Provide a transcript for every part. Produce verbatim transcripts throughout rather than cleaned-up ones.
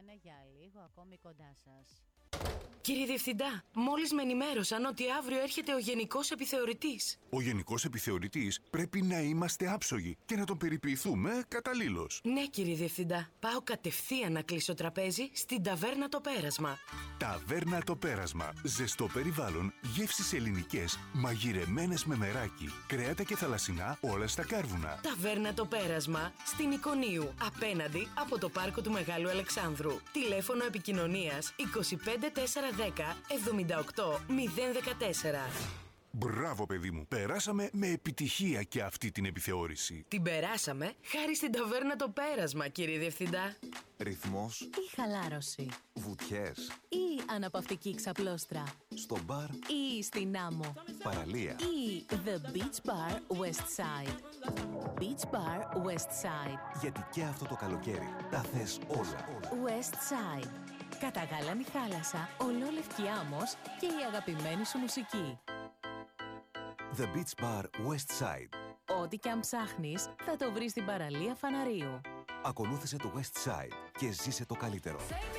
είναι για λίγο ακόμη κοντά σας. Κύριε Διευθυντά, μόλις με ενημέρωσαν ότι αύριο έρχεται ο Γενικός Επιθεωρητής. Ο Γενικός Επιθεωρητής πρέπει να είμαστε άψογοι και να τον περιποιηθούμε καταλήλως. Ναι, κύριε Διευθυντά. Πάω κατευθείαν να κλείσω τραπέζι στην Ταβέρνα Το Πέρασμα. Ταβέρνα Το Πέρασμα. Ζεστό περιβάλλον, γεύσεις ελληνικές, μαγειρεμένες με μεράκι, κρέατα και θαλασσινά, όλα στα κάρβουνα. Ταβέρνα Το Πέρασμα, στην Εικονίου, απέναντι από το πάρκο του Μεγάλου Αλεξάνδρου. Τηλέφωνο επικοινωνίας είκοσι πέντε τέσσερα δέκα εβδομήντα οκτώ μηδέν δεκατέσσερα. Μπράβο, παιδί μου. Περάσαμε με επιτυχία και αυτή την επιθεώρηση. Την περάσαμε χάρη στην Ταβέρνα Το Πέρασμα, κύριε Διευθυντά. Ρυθμός Ή χαλάρωση. Βουτιές. Ή αναπαυτική ξαπλώστρα. Στο μπαρ Ή στην άμμο. Παραλία. Ή The Beach Bar West Side. Beach Bar West Side. Γιατί και αυτό το καλοκαίρι τα θες όλα. West Side. Καταγάλανη θάλασσα, ολόλευκη άμμος και η αγαπημένη σου μουσική. The Beach Bar West Side. Ό,τι κι αν ψάχνεις, θα το βρεις στην παραλία Φαναρίου. Ακολούθησε το West Side και ζήσε το καλύτερο.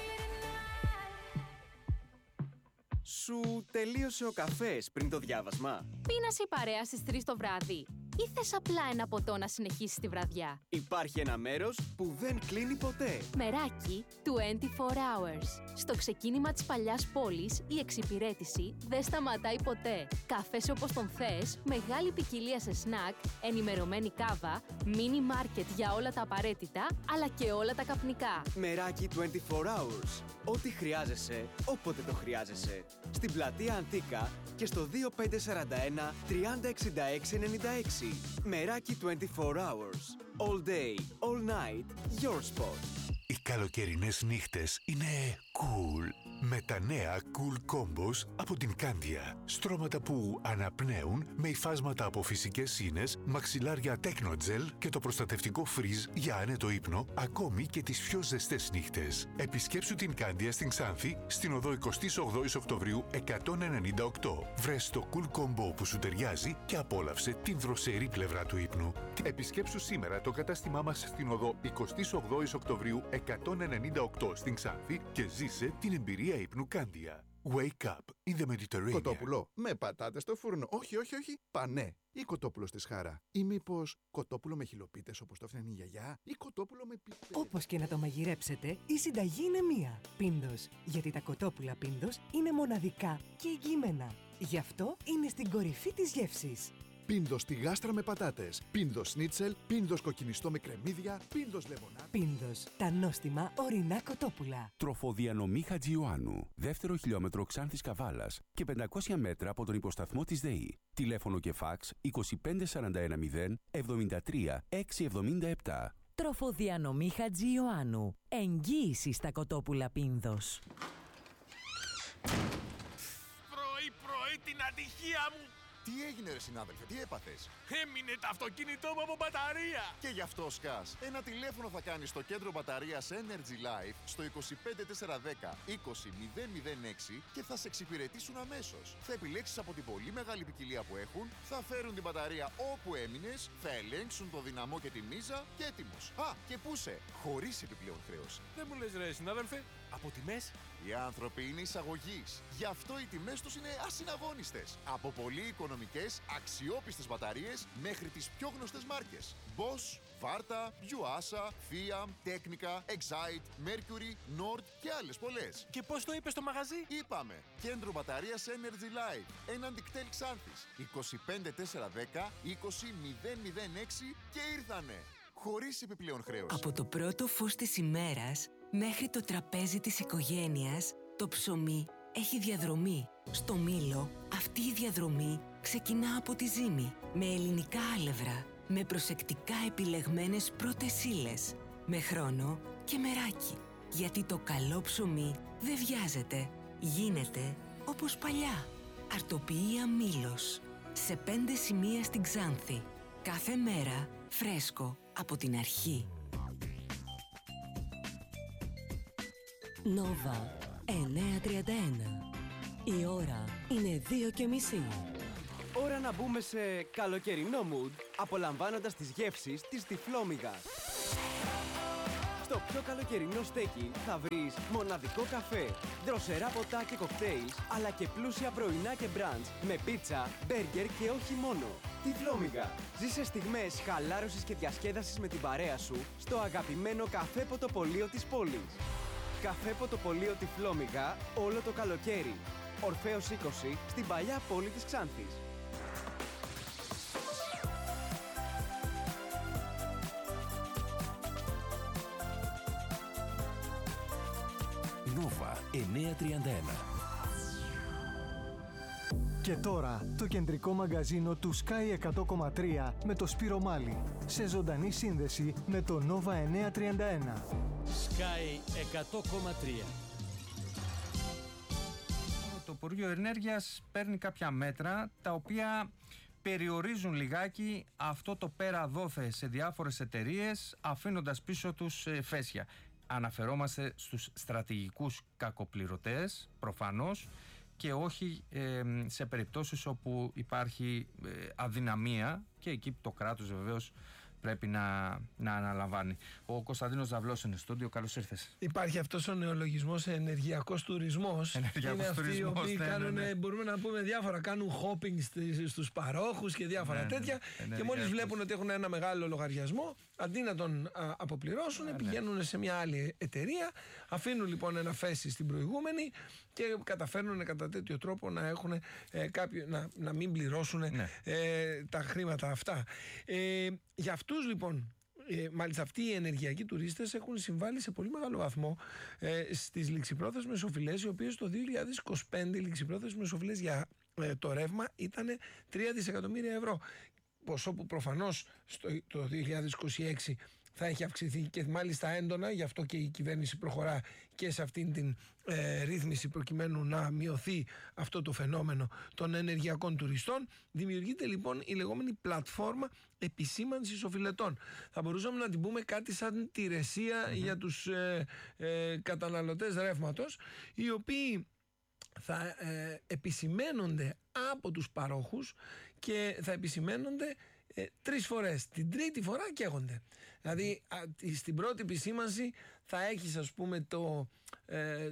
Σου τελείωσε ο καφές πριν το διάβασμα? Πίνας η παρέα στις τρεις το βράδυ ή θες απλά ένα ποτό να συνεχίσεις τη βραδιά? Υπάρχει ένα μέρος που δεν κλείνει ποτέ. Μεράκι είκοσι τέσσερις hours. Στο ξεκίνημα της παλιάς πόλης, η εξυπηρέτηση δεν σταματάει ποτέ. Καφές όπως τον θες, μεγάλη ποικιλία σε σνακ, ενημερωμένη κάβα, μίνι μάρκετ για όλα τα απαραίτητα, αλλά και όλα τα καπνικά. Μεράκι είκοσι τέσσερις hours. Ό,τι χρειάζεσαι, όποτε το χρειάζεσαι. Στην πλατεία Αντίκα και στο δύο πέντε τέσσερα ένα τριάντα εξήντα έξι ενενήντα έξι. Μεράκι είκοσι τέσσερις hours. All day, all night, your spot. Οι καλοκαιρινές νύχτες είναι cool. Με τα νέα Cool Combos από την Candia. Στρώματα που αναπνέουν με υφάσματα από φυσικές σύνες, μαξιλάρια Technogel και το προστατευτικό Freeze για άνετο ύπνο, ακόμη και τις πιο ζεστές νύχτες. Επισκέψου την Candia στην Ξάνθη, στην οδό εικοστή όγδοη Οκτωβρίου εκατόν ενενήντα οκτώ. Βρες το Cool Combo που σου ταιριάζει και απόλαυσε την δροσερή πλευρά του ύπνου. Επισκέψου σήμερα το κατάστημά μας στην οδό εικοστή όγδοη Οκτωβρίου εκατόν ενενήντα οκτώ στην Ξάνθη και ζήσε την εμπειρία ύπνου Candia. Wake up in the Mediterranean. Κοτόπουλο με πατάτες στο φούρνο. Όχι, όχι, όχι. Πανέ. Ή κοτόπουλο στη σχάρα. Ή μήπως κοτόπουλο με χιλοπίτες όπως το έφτιαχνε η γιαγιά. Ή κοτόπουλο με πιπέρι. Όπως και να το μαγειρέψετε, η συνταγή είναι μία. Πίντος. Γιατί τα κοτόπουλα Πίντος είναι μοναδικά και εγγυημένα. Γι' αυτό είναι στην κορυφή της γεύσης. Πίντος στη γάστρα με πατάτες. Πίντος σνίτσελ. Πίντος κοκκινιστό με κρεμμύδια. Πίντος λεμονά. Πίντος. Τα νόστιμα ορεινά κοτόπουλα. Τροφοδιανομή Χατζιωάννου. Δεύτερο χιλιόμετρο Ξάνθης Καβάλας και πεντακόσια μέτρα από τον υποσταθμό της ΔΕΗ. Τηλέφωνο και φάξ είκοσι πέντε σαράντα ένα μηδέν εβδομήντα τρία εξακόσια εβδομήντα επτά. Τροφοδιανομή Χατζιωάννου. Εγγύηση στα κοτόπουλα Πίνδος. Πρωί-πρωί την ατυχία μου! Τι έγινε ρε συνάδελφε, τι έπαθες? Έμεινε το αυτοκίνητό μου από μπαταρία! Και γι' αυτό σκάς. Ένα τηλέφωνο θα κάνεις στο κέντρο μπαταρίας Energy Life στο είκοσι πέντε τέσσερα δέκα είκοσι μηδέν μηδέν έξι και θα σε εξυπηρετήσουν αμέσως. Θα επιλέξεις από την πολύ μεγάλη ποικιλία που έχουν, θα φέρουν την μπαταρία όπου έμεινες, θα ελέγξουν το δυναμό και τη μίζα και έτοιμος. Α, και πού σε, χωρίς επιπλέον χρέωση. Δεν μου λες ρε συνάδελφε, από τιμές? Οι άνθρωποι είναι εισαγωγής. Γι' αυτό οι τιμές τους είναι ασυναγώνιστες. Από πολύ οικονομικές, αξιόπιστες μπαταρίες μέχρι τις πιο γνωστές μάρκες. Bosch, Varta, Yuasa, Fiat, Technica, Excite, Mercury, Nord και άλλες πολλές. Και πώς το είπες στο μαγαζί? Είπαμε, κέντρο μπαταρίας Energy Life, έναντι κτέλ Ξάνθης, είκοσι πέντε τέσσερα δέκα είκοσι μηδέν μηδέν έξι και ήρθανε. Χωρίς επιπλέον χρέωση. Από το πρώτο φως της ημέρας μέχρι το τραπέζι της οικογένειας, το ψωμί έχει διαδρομή. Στο Μήλο, αυτή η διαδρομή ξεκινά από τη ζύμη, με ελληνικά άλευρα, με προσεκτικά επιλεγμένες πρώτες ύλες, με χρόνο και μεράκι. Γιατί το καλό ψωμί δεν βιάζεται, γίνεται όπως παλιά. Αρτοποιία Μήλος, σε πέντε σημεία στην Ξάνθη. Κάθε μέρα φρέσκο από την αρχή. Νόβα εννιακόσια τριάντα ένα. Η ώρα είναι δύο και μισή. Ώρα να μπούμε σε καλοκαιρινό mood, απολαμβάνοντας τις γεύσεις της Τυφλόμυγας. Στο πιο καλοκαιρινό στέκι θα βρεις μοναδικό καφέ, δροσερά ποτά και κοκτέιλς, αλλά και πλούσια πρωινά και μπραντς με πίτσα, μπέργκερ και όχι μόνο. Τη Φλόμιγα. Ζήσε στιγμές χαλάρωσης και διασκέδασης με την παρέα σου στο αγαπημένο καφέ ποτοπωλείο της πόλης. Καφέ ποτοπωλείο τη Φλόμιγα όλο το καλοκαίρι. Ορφέως είκοσι στην παλιά πόλη της Ξάνθης. Νόβα εννιακόσια τριάντα ένα. Και τώρα το κεντρικό μαγκαζίνο του Sky εκατό κόμμα τρία με το Σπύρο Μάλη. Σε ζωντανή σύνδεση με το Νόβα εννιακόσια τριάντα ένα. Sky εκατό κόμμα τρία. Το Υπουργείο Ενέργειας παίρνει κάποια μέτρα τα οποία περιορίζουν λιγάκι αυτό το πέρα δόθε σε διάφορες εταιρείες, αφήνοντας πίσω τους ε, φέσια. Αναφερόμαστε στους στρατηγικούς κακοπληρωτές, προφανώς, και όχι ε, σε περιπτώσεις όπου υπάρχει ε, αδυναμία, και εκεί το κράτος βεβαίως πρέπει να, να αναλαμβάνει. Ο Κωνσταντίνος Δαυλός είναι στο στούντιο. Καλώς ήρθες. Υπάρχει αυτός ο νεολογισμός ενεργειακός τουρισμός. Ενεργειακός είναι αυτοί οι οποίοι ναι, κάνουν, ναι, ναι. μπορούμε να πούμε διάφορα, κάνουν hopping στους παρόχους και διάφορα ναι, τέτοια. Ναι, ναι, και μόλις ναι, βλέπουν ότι έχουν ένα μεγάλο λογαριασμό, αντί να τον α, αποπληρώσουν, ναι, πηγαίνουν ναι. σε μια άλλη εταιρεία, αφήνουν λοιπόν ένα φέση στην προηγούμενη και καταφέρνουν κατά τέτοιο τρόπο να, έχουν, ε, κάποιο, να, να μην πληρώσουν ναι. ε, τα χρήματα αυτά. Ε, για αυτούς λοιπόν, ε, μάλιστα αυτοί οι ενεργειακοί τουρίστες έχουν συμβάλει σε πολύ μεγάλο βαθμό ε, στις ληξιπρόθεσμες οφειλές, οι οποίες το δύο χιλιάδες είκοσι πέντε οι ληξιπρόθεσμες οφειλές για ε, το ρεύμα ήταν τρία δισεκατομμύρια ευρώ. Ποσό που προφανώς στο, το δύο χιλιάδες είκοσι έξι θα έχει αυξηθεί και μάλιστα έντονα, γι' αυτό και η κυβέρνηση προχωρά και σε αυτήν την ε, ρύθμιση προκειμένου να μειωθεί αυτό το φαινόμενο των ενεργειακών τουριστών. Δημιουργείται λοιπόν η λεγόμενη πλατφόρμα επισήμανσης οφειλετών. Θα μπορούσαμε να την πούμε κάτι σαν τη ρεσία mm-hmm. για τους ε, ε, καταναλωτές ρεύματος, οι οποίοι θα ε, επισημένονται από τους παρόχους και θα επισημένονται ε, τρεις φορές. Την τρίτη φορά καίγονται. Δηλαδή α, στην πρώτη επισήμανση θα έχεις, ας πούμε, το ε,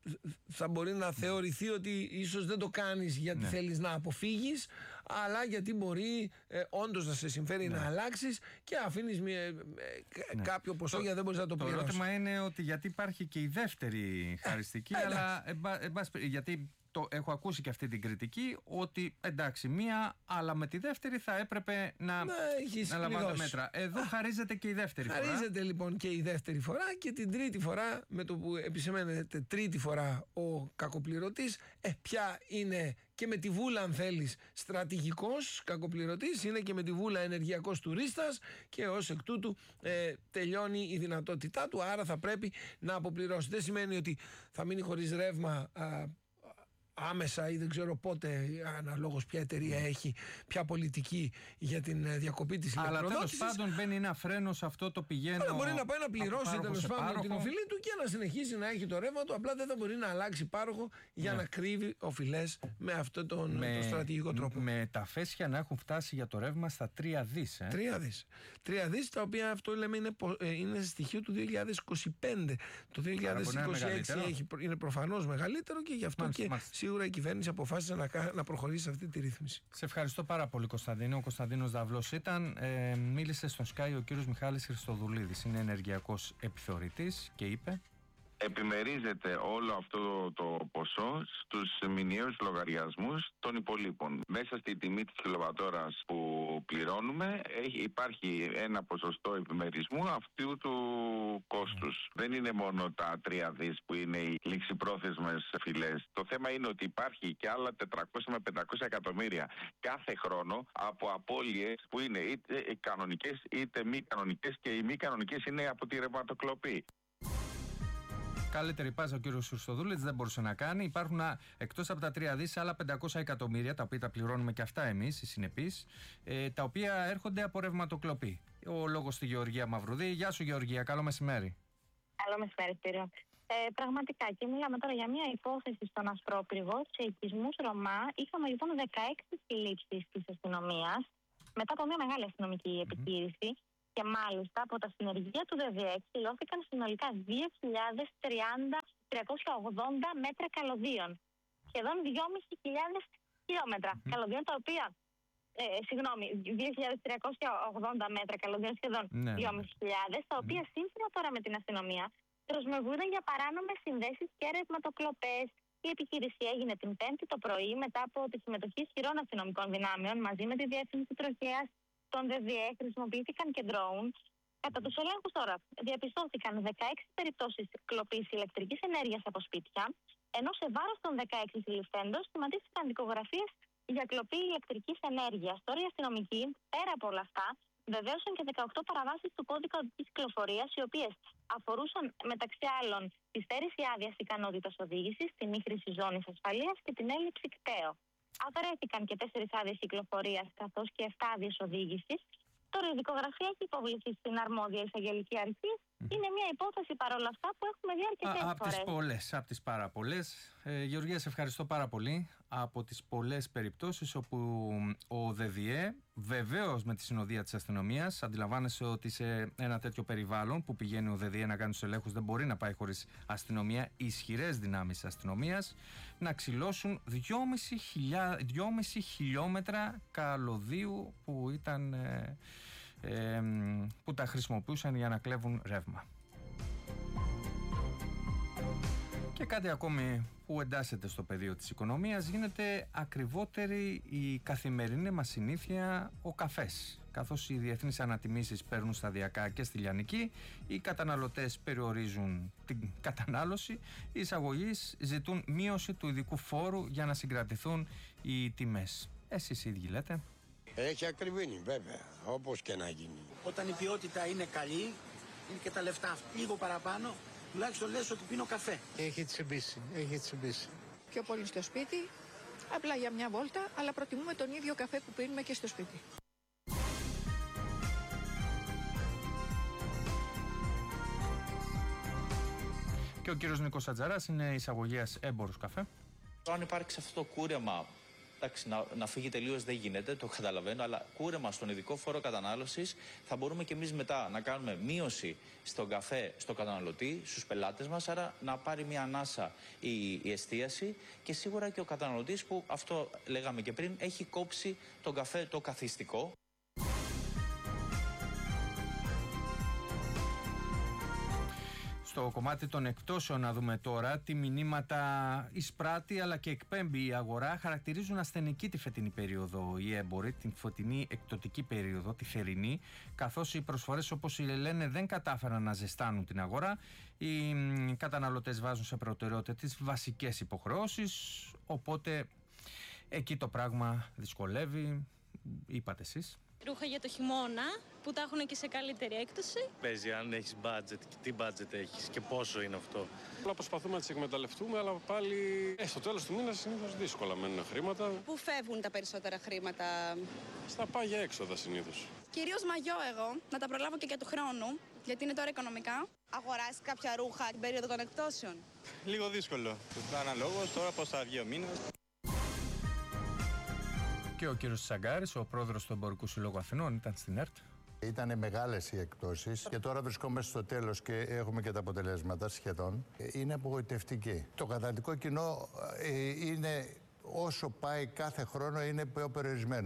θα μπορεί να θεωρηθεί ότι ίσως δεν το κάνεις γιατί ναι. θέλεις να αποφύγεις, αλλά γιατί μπορεί ε, όντως να σε συμφέρει ναι. να αλλάξεις και αφήνεις μια, ε, ναι. κάποιο ποσό γιατί δεν μπορείς να το πληρώσεις. Το ερώτημα είναι ότι γιατί υπάρχει και η δεύτερη χαριστική, ε, αλλά ε, ε, γιατί το έχω ακούσει και αυτή την κριτική, ότι εντάξει μία, αλλά με τη δεύτερη θα έπρεπε να, να, να λαμβάνονται μέτρα. Εδώ Α, χαρίζεται και η δεύτερη χαρίζεται φορά. Χαρίζεται λοιπόν και η δεύτερη φορά, και την τρίτη φορά, με το που επισημαίνεται τρίτη φορά ο κακοπληρωτής, ε, πια είναι και με τη βούλα, αν θέλεις, στρατηγικός κακοπληρωτής, είναι και με τη βούλα ενεργειακός τουρίστας, και ως εκ τούτου ε, τελειώνει η δυνατότητά του, άρα θα πρέπει να αποπληρώσει. Δεν σημαίνει ότι θα μείνει χωρίς ρεύμα α, άμεσα ή δεν ξέρω πότε, αναλόγως ποια εταιρεία έχει, ποια πολιτική για την διακοπή της ηλεκτροδότησης. Αλλά τέλος πάντων μπαίνει ένα φρένο σε αυτό το πηγαίνω. Αλλά μπορεί να πάει να πληρώσει τέλος πάντων την οφειλή του και να συνεχίσει να έχει το ρεύμα του. Απλά δεν θα μπορεί να αλλάξει πάροχο για ναι. να κρύβει οφειλές με αυτόν τον με, το στρατηγικό τρόπο. Με τα φέσια να έχουν φτάσει για το ρεύμα στα τρία δις. Ε. Τρία δις. Τρία δις, τα οποία αυτό λέμε είναι, είναι στοιχείο του δύο χιλιάδες είκοσι πέντε. Το δύο χιλιάδες είκοσι έξι έχει, είναι προφανώς μεγαλύτερο, και γι' αυτό μάλιστα, και μάλιστα. σίγουρα η κυβέρνηση αποφάσισε να, να προχωρήσει σε αυτή τη ρύθμιση. Σε ευχαριστώ πάρα πολύ, Κωνσταντίνο. Ο Κωνσταντίνος Δαυλός ήταν. Ε, μίλησε στον Sky ο κύριος Μιχάλης Χριστοδουλίδης. Είναι ενεργειακός επιθεωρητής και είπε: επιμερίζεται όλο αυτό το ποσό στους μηνιαίους λογαριασμούς των υπολείπων. Μέσα στη τιμή της κιλοβατόρας που πληρώνουμε έχει, υπάρχει ένα ποσοστό επιμερισμού αυτού του κόστους. Mm. Δεν είναι μόνο τα τρία δις που είναι οι ληξιπρόθεσμες φυλές. Το θέμα είναι ότι υπάρχει και άλλα τετρακόσια με πεντακόσια εκατομμύρια κάθε χρόνο από απώλειες που είναι είτε κανονικές είτε μη κανονικές, και οι μη κανονικές είναι από τη ρευματοκλοπή. Καλύτερη πάσα ο κύριος Χριστοδούλης δεν μπορούσε να κάνει. Υπάρχουν εκτός από τα τρία δις άλλα πεντακόσια εκατομμύρια, τα οποία τα πληρώνουμε και αυτά εμείς, οι συνεπείς, ε, τα οποία έρχονται από ρευματοκλοπή. Ο λόγος στη Γεωργία Μαυρουδή. Γεια σου, Γεωργία, καλό μεσημέρι. Καλό μεσημέρι, Σπύρο. Ε, πραγματικά, και μιλάμε τώρα για μια υπόθεση στον Ασπρόπυργο, σε οικισμούς Ρωμά. Είχαμε λοιπόν δεκαέξι συλλήψεις της αστυνομίας μετά από μια μεγάλη αστυνομική mm-hmm. επιχείρηση. Και μάλιστα από τα συνεργεία του ΔΔΕ εκδηλώθηκαν συνολικά δύο χιλιάδες τριακόσια ογδόντα μέτρα καλωδίων. Σχεδόν δυόμισι χιλιάδες χιλιόμετρα mm. καλωδίων, τα οποία. Ε, συγγνώμη, δύο χιλιάδες τριακόσια ογδόντα μέτρα καλωδίων, σχεδόν ναι, δυόμισι χιλιάδες, τα οποία mm. σύμφωνα τώρα με την αστυνομία προσμεβούνται για παράνομες συνδέσεις και ρευματοκλοπές. Η επιχείρηση έγινε την Πέμπτη το πρωί μετά από τη συμμετοχή ισχυρών αστυνομικών δυνάμεων μαζί με τη διεύθυνση τροχέας των ΔΔΕ. Χρησιμοποιήθηκαν και ντρόουν. Κατά τους ελέγχους τώρα διαπιστώθηκαν δεκαέξι περιπτώσεις κλοπής ηλεκτρικής ενέργειας από σπίτια, ενώ σε βάρος των δεκαέξι συλληφθέντων σχηματίστηκαν δικογραφίες για κλοπή ηλεκτρικής ενέργειας. Τώρα οι αστυνομικοί, πέρα από όλα αυτά, βεβαίωσαν και δεκαοκτώ παραβάσεις του κώδικα οδικής κυκλοφορίας, οι οποίες αφορούσαν μεταξύ άλλων τη στέρηση άδειας ικανότητας οδήγησης, τη μη χρήση ζώνης ασφαλείας και την έλλειψη κταίου. Αφαιρέθηκαν και τέσσερις άδειες κυκλοφορίας καθώς και εφτά άδειες οδήγησης. Τώρα η δικογραφία έχει υποβληθεί στην αρμόδια εισαγγελική αρχή. Είναι μια υπόθεση παρόλα αυτά που έχουμε δει αρκετές φορές. Από τις πολλές, από τις πάρα πολλές. Ε, Γεωργία, σε ευχαριστώ πάρα πολύ. Από τις πολλές περιπτώσεις όπου ο ΔΔΕ, βεβαίως με τη συνοδεία της αστυνομίας, αντιλαμβάνεσαι ότι σε ένα τέτοιο περιβάλλον που πηγαίνει ο ΔΔΕ να κάνει τους ελέγχους δεν μπορεί να πάει χωρίς αστυνομία, ισχυρές δυνάμεις αστυνομίας, να ξυλώσουν δυόμισι χιλιόμετρα καλωδίου που ήταν... Ε, Ε, που τα χρησιμοποιούσαν για να κλέβουν ρεύμα. Και κάτι ακόμη που εντάσσεται στο πεδίο της οικονομίας, γίνεται ακριβότερη η καθημερινή μας συνήθεια ο καφές. Καθώς οι διεθνείς ανατιμήσεις παίρνουν σταδιακά και στη λιανική, οι καταναλωτές περιορίζουν την κατανάλωση, οι εισαγωγείς ζητούν μείωση του ειδικού φόρου για να συγκρατηθούν οι τιμές. Εσείς οι ίδιοι λέτε. Έχει ακριβήνει βέβαια, όπως και να γίνει. Όταν η ποιότητα είναι καλή, είναι και τα λεφτά λίγο παραπάνω, τουλάχιστον λες ότι πίνω καφέ. Έχει τσιμπήσει, έχει τσιμπήσει. Πιο πολύ στο σπίτι, απλά για μια βόλτα, αλλά προτιμούμε τον ίδιο καφέ που πίνουμε και στο σπίτι. Και ο κύριος Νίκος Ατζαράς είναι εισαγωγέας έμπορος καφέ. Αν υπάρξει αυτό το κούρεμα, εντάξει, να, να φύγει τελείως δεν γίνεται, το καταλαβαίνω, αλλά κούρεμα στον ειδικό φόρο κατανάλωσης θα μπορούμε και εμείς μετά να κάνουμε μείωση στον καφέ, στο καταναλωτή, στους πελάτες μας, άρα να πάρει μια ανάσα η, η εστίαση και σίγουρα και ο καταναλωτής που, αυτό λέγαμε και πριν, έχει κόψει τον καφέ το καθιστικό. Στο κομμάτι των εκτόσεων να δούμε τώρα τι μηνύματα εισπράττει αλλά και εκπέμπει η αγορά. Χαρακτηρίζουν ασθενική τη φετινή περίοδο οι έμποροι, την φωτεινή εκπτωτική περίοδο, τη θερινή, καθώς οι προσφορές όπως λένε δεν κατάφεραν να ζεστάνουν την αγορά. Οι καταναλωτές βάζουν σε προτεραιότητα τις βασικές υποχρεώσεις, οπότε εκεί το πράγμα δυσκολεύει, είπατε εσείς. Ρούχα για το χειμώνα που τα έχουν και σε καλύτερη έκπτωση. Παίζει αν έχεις budget και τι budget έχεις και πόσο είναι αυτό. Όλα προσπαθούμε να τις εκμεταλλευτούμε, αλλά πάλι ε, στο τέλος του μήνα συνήθως δύσκολα μένουν χρήματα. Πού φεύγουν τα περισσότερα χρήματα? Στα πάγια έξοδα συνήθως. Κυρίως μαγιό εγώ, να τα προλάβω και για του χρόνου, γιατί είναι τώρα οικονομικά. Αγοράσεις κάποια ρούχα την περίοδο των εκπτώσεων? Λίγο δύσκολο. Αναλόγως τώρα πώς θα βγει ο μήνας. Και ο κύριος Τσαγκάρης, ο πρόεδρος του Εμπορικού Συλλόγου Αθηνών, ήταν στην ΕΡΤ. Ήταν μεγάλες οι εκπτώσεις και τώρα βρισκόμαστε στο τέλος και έχουμε και τα αποτελέσματα σχεδόν. Είναι απογοητευτική. Το καταναλωτικό κοινό είναι, όσο πάει κάθε χρόνο, είναι πιο περιορισμένο.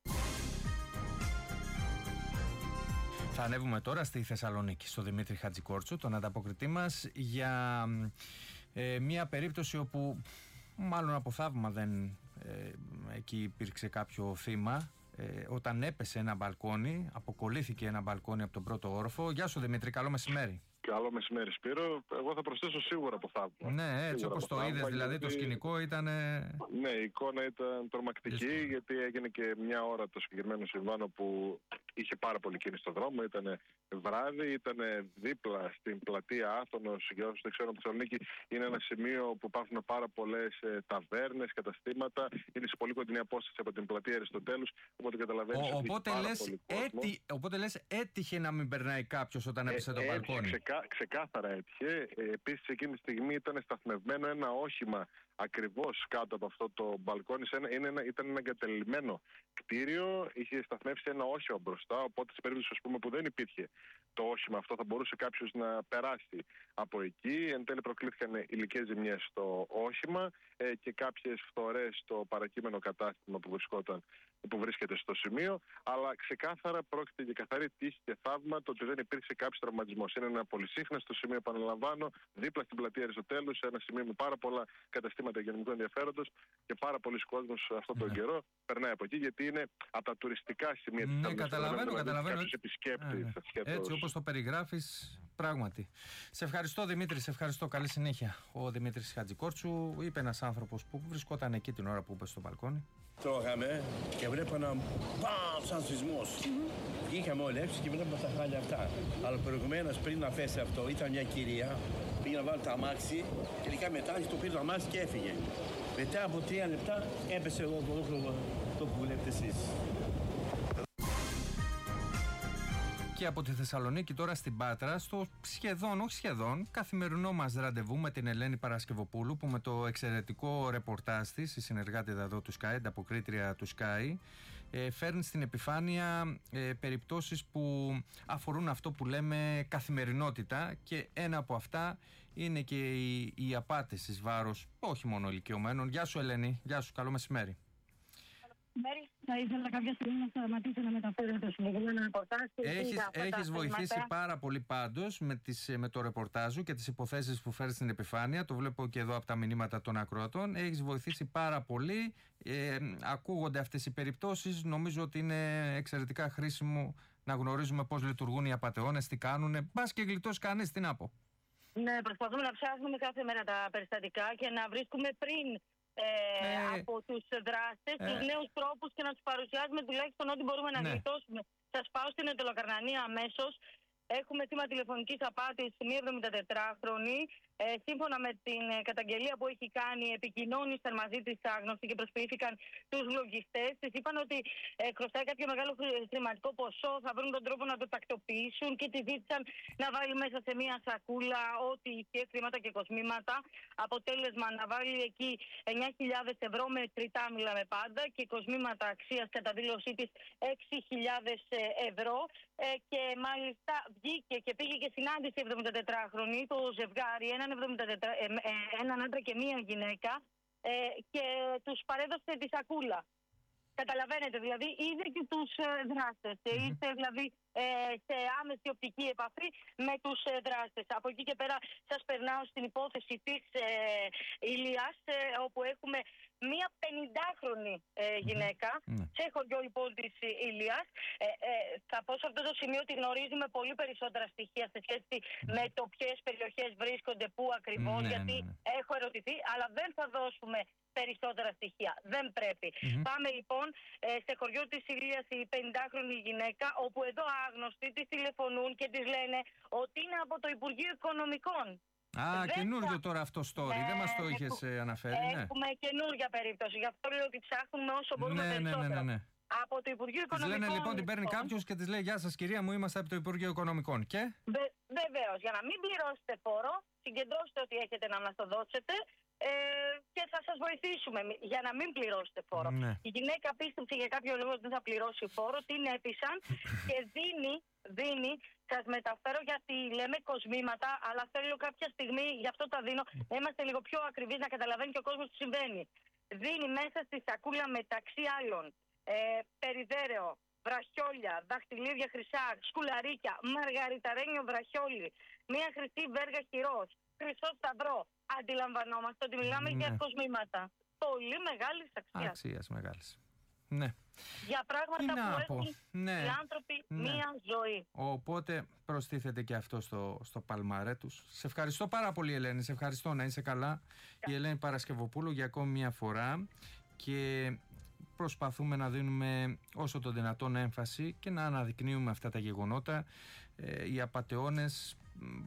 Θα ανέβουμε τώρα στη Θεσσαλονίκη, στο Δημήτρη Χατζικόρτσου, τον ανταποκριτή μας, για ε, μια περίπτωση όπου μάλλον από θαύμα δεν ε, εκεί υπήρξε κάποιο θύμα. Ε, όταν έπεσε ένα μπαλκόνι, αποκολλήθηκε ένα μπαλκόνι από τον πρώτο όροφο. Γεια σου Δημήτρη, καλό μεσημέρι. Καλό μεσημέρι Σπύρο. Εγώ θα προσθέσω σίγουρα από θαύμα. Ναι, έτσι όπως το είδες, δηλαδή γιατί... το σκηνικό ήταν... Ναι, η εικόνα ήταν τρομακτική, Δύσκολο. γιατί έγινε και μια ώρα το συγκεκριμένο συμβάν που είχε πάρα πολύ κίνηση στον δρόμο. Ήταν βράδυ, ήταν δίπλα στην πλατεία Άθωνος. Για όσους δεν ξέρουν, η Θεσσαλονίκη είναι ένα σημείο που υπάρχουν πάρα πολλές ε, ταβέρνες, καταστήματα. Είναι σε πολύ κοντινή απόσταση από την πλατεία Αριστοτέλους. Οπότε καταλαβαίνεις ότι οπότε, λες, έτι, οπότε λες έτυχε να μην περνάει κάποιος όταν έπεσε ε, το μπαλκόνι. Ξεκά, ξεκάθαρα έτυχε. Ε, επίσης εκείνη τη στιγμή ήταν σταθμευμένο ένα όχημα ακριβώς κάτω από αυτό το μπαλκόνι. Είναι ένα, ήταν ένα εγκατελειμμένο κτίριο, είχε σταθμεύσει ένα όχημα μπροστά. Οπότε, σε περίπτωση ας πούμε, που δεν υπήρχε το όχημα αυτό, θα μπορούσε κάποιος να περάσει από εκεί. Εν τέλει, προκλήθηκαν υλικές ζημιές στο όχημα ε, και κάποιες φθορές στο παρακείμενο κατάστημα που βρισκόταν, που βρίσκεται στο σημείο, αλλά ξεκάθαρα πρόκειται για καθαρή τύχη και θαύμα το ότι δεν υπήρξε κάποιος τραυματισμός. Είναι ένα πολυσύχναστο σημείο, επαναλαμβάνω, δίπλα στην πλατεία Αριστοτέλου, σε ένα σημείο με πάρα πολλά καταστήματα υγειονομικού ενδιαφέροντος και πάρα πολλοί κόσμος αυτόν τον ναι. καιρό περνάει από εκεί, γιατί είναι από τα τουριστικά σημεία της ναι, καταλαβαίνω, καταλαβαίνω. Κάποιος επισκέπτης. Ναι, ναι. Έτσι όπως το περιγράφεις, πράγματι. Σε ευχαριστώ, Δημήτρη, σε ευχαριστώ. Καλή συνέχεια. Ο Δημήτρης Χατζικόρτσου, είπε ένας άνθρωπος που βρισκόταν εκεί την ώρα που είπε στο μπαλκόνι. Τρώγαμε και βλέπω ένα μπαμ σαν σεισμός. Mm-hmm. Βγήκαμε όλοι έξω και βλέπουμε τα χάλια αυτά. Αλλά προηγουμένως πριν να πέσει αυτό ήταν μια κυρία, πήγε να βάλει το αμάξι, τελικά μετά το πήρε το αμάξι και έφυγε. Μετά από τρία λεπτά έπεσε εδώ το που βλέπετε εσείς. Και από τη Θεσσαλονίκη τώρα στην Πάτρα, στο σχεδόν, όχι σχεδόν, καθημερινό μας ραντεβού με την Ελένη Παρασκευοπούλου, που με το εξαιρετικό ρεπορτάζ της, η συνεργάτη εδώ του Sky, ανταποκρίτρια του Sky, ε, φέρνει στην επιφάνεια ε, περιπτώσεις που αφορούν αυτό που λέμε καθημερινότητα, και ένα από αυτά είναι και οι, οι απάτες εις βάρος όχι μόνο ηλικιωμένων. Γεια σου Ελένη, γεια σου, καλό μεσημέρι. Θα ήθελα κάποια στιγμή να σταματήσω να μεταφέρω το συγκεκριμένο ρεπορτάζ. Έχεις, έχεις βοηθήσει πάρα πολύ πάντως με, τις, με το ρεπορτάζ σου και τις υποθέσεις που φέρεις στην επιφάνεια. Το βλέπω και εδώ από τα μηνύματα των ακροατών. Έχεις βοηθήσει πάρα πολύ. Ε, ακούγονται αυτές οι περιπτώσεις. Νομίζω ότι είναι εξαιρετικά χρήσιμο να γνωρίζουμε πώς λειτουργούν οι απατεώνες, τι κάνουν. Μπας και γλιτώσει κανείς, τι να πω. Ναι, προσπαθούμε να ψάχνουμε κάθε μέρα τα περιστατικά και να βρίσκουμε πριν Ε, ε, από τους δράστες, ε, τους νέους τρόπους, και να τους παρουσιάζουμε τουλάχιστον ό,τι μπορούμε να ναι. γλιτώσουμε. Σας πάω στην Εντολοκαρνανία αμέσως. Έχουμε θύμα τηλεφωνικής απάτης μία εβδομηντατετράχρονη. Ε, σύμφωνα με την ε, καταγγελία που έχει κάνει, επικοινώνησαν μαζί της άγνωστοι και προσποιήθηκαν τους λογιστές. Της είπαν ότι ε, χρωστάει κάποιο μεγάλο χρηματικό ποσό, θα βρουν τον τρόπο να το τακτοποιήσουν, και τη ζήτησαν να βάλει μέσα σε μία σακούλα ό,τι είχε, χρήματα και κοσμήματα. Αποτέλεσμα να βάλει εκεί εννιά χιλιάδες ευρώ, με τριτά μιλάμε πάντα, και κοσμήματα αξίας κατά δήλωσή της έξι χιλιάδες ευρώ. Ε, και μάλιστα βγήκε και πήγε και συνάντησε εβδομηντατετράχρονη το ζευγάρι, έναν, εβδομηντατετρά, ε, ε, έναν άντρα και μία γυναίκα, ε, και τους παρέδωσε τη σακούλα. Καταλαβαίνετε, δηλαδή είδε και τους ε, δράστες, mm-hmm. ήρθε δηλαδή ε, σε άμεση οπτική επαφή με τους ε, δράστες. Από εκεί και πέρα σας περνάω στην υπόθεση της ε, Ηλίας, ε, όπου έχουμε μία πενηντάχρονη ε, γυναίκα, mm-hmm. σε χωριό λοιπόν της Ηλίας. Ε, ε, θα πω σε αυτό το σημείο ότι γνωρίζουμε πολύ περισσότερα στοιχεία σε σχέση mm-hmm. με το ποιες περιοχές βρίσκονται, πού ακριβώς, mm-hmm. γιατί mm-hmm. έχω ερωτηθεί, αλλά δεν θα δώσουμε περισσότερα στοιχεία. Δεν πρέπει. Mm-hmm. Πάμε λοιπόν ε, σε χωριό της Ηλίας, η πενηντάχρονη γυναίκα, όπου εδώ άγνωστοι της τηλεφωνούν και της λένε ότι είναι από το Υπουργείο Οικονομικών. Α, δεν καινούριο θα... τώρα αυτό story. Ε, δεν μας το είχες ε, αναφέρει. Έχουμε ναι. καινούρια περίπτωση. Γι' αυτό λέω ότι ψάχνουμε όσο μπορούμε ναι, περισσότερα. Ναι, ναι, ναι, ναι. Από το Υπουργείο της Οικονομικών. Λένε λοιπόν, την παίρνει κάποιος και της λέει: Γεια σας, κυρία μου, είμαστε από το Υπουργείο Οικονομικών. Και. Βε, Βεβαίως, για να μην πληρώσετε φόρο, συγκεντρώστε ό,τι έχετε να μας το δώσετε. Ε, και θα σας βοηθήσουμε για να μην πληρώσετε φόρο. Ναι. Η γυναίκα πίστεψε για κάποιο λόγο ότι δεν θα πληρώσει φόρο, την έπεισαν και δίνει, δίνει, σας μεταφέρω γιατί λέμε κοσμήματα, αλλά θέλω κάποια στιγμή, γι' αυτό τα δίνω, να είμαστε λίγο πιο ακριβείς, να καταλαβαίνει και ο κόσμος τι συμβαίνει. Δίνει μέσα στη σακούλα μεταξύ άλλων ε, περιδέρεο, βραχιόλια, δαχτυλίδια χρυσά, σκουλαρίκια, μαργαριταρένιο βραχιόλι, μία χρυσή βέργα χειρός, χρυσό σταυρό. Αντιλαμβανόμαστε ότι μιλάμε ναι. για κοσμήματα πολύ μεγάλης αξίας. Αξίας μεγάλης. Ναι. Για πράγματα που έχουν ναι. οι άνθρωποι ναι. μία ζωή. Οπότε προστίθεται και αυτό στο, στο παλμαρέ τους. Σε ευχαριστώ πάρα πολύ, Ελένη. Σε ευχαριστώ, να είσαι καλά. Yeah. Η Ελένη Παρασκευοπούλου για ακόμη μια φορά, και προσπαθούμε να δίνουμε όσο το δυνατόν έμφαση και να αναδεικνύουμε αυτά τα γεγονότα. Ε, οι απατεώνες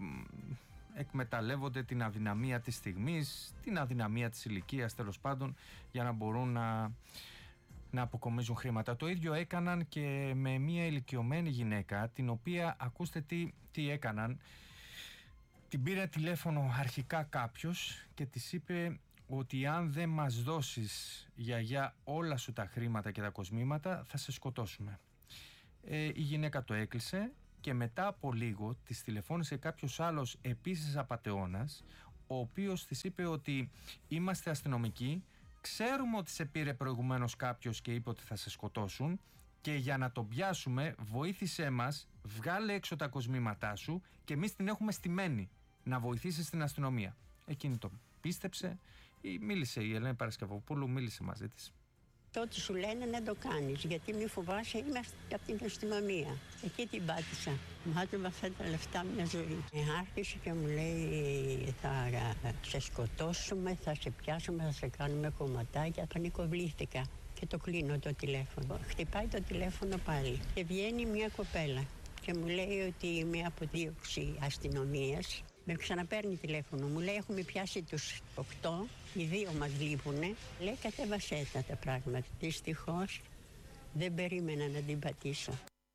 εκμεταλλεύονται την αδυναμία της στιγμής, την αδυναμία της ηλικίας τέλος πάντων, για να μπορούν να, να αποκομίζουν χρήματα. Το ίδιο έκαναν και με μια ηλικιωμένη γυναίκα, την οποία, ακούστε τι, τι έκαναν, την πήρε τηλέφωνο αρχικά κάποιος και της είπε ότι αν δεν μας δώσεις, γιαγιά, όλα σου τα χρήματα και τα κοσμήματα, θα σε σκοτώσουμε. Ε, η γυναίκα το έκλεισε και μετά από λίγο της τηλεφώνησε κάποιος άλλος επίσης απατεώνας, ο οποίος της είπε ότι είμαστε αστυνομικοί, ξέρουμε ότι σε πήρε προηγουμένως κάποιος και είπε ότι θα σε σκοτώσουν και για να τον πιάσουμε βοήθησέ μας, βγάλε έξω τα κοσμήματά σου και εμείς την έχουμε στημένη να βοηθήσει στην αστυνομία. Εκείνη το πίστεψε, μίλησε η Ελένη Παρασκευοπούλου, μίλησε μαζί της. Ό,τι σου λένε να το κάνεις, γιατί μη φοβάσαι, είμαστε από την αστυνομία. Εκεί την πάτησα. Μάτωμα αυτά τα λεφτά μια ζωή. Άρχισε και μου λέει θα σε σκοτώσουμε, θα σε πιάσουμε, θα σε κάνουμε κομματάκια. Πανικοβλήθηκα και το κλείνω το τηλέφωνο. Χτυπάει το τηλέφωνο πάλι και βγαίνει μια κοπέλα και μου λέει ότι είμαι από δίωξη αστυνομίας. Με ξαναπαίρνει τηλέφωνο, μου λέει έχουμε πιάσει τους οκτώ, οι δύο μας λείπουνε. Λέει κατέβασέ τα τα πράγματα. Δυστυχώς δεν περίμενα να την πατήσω.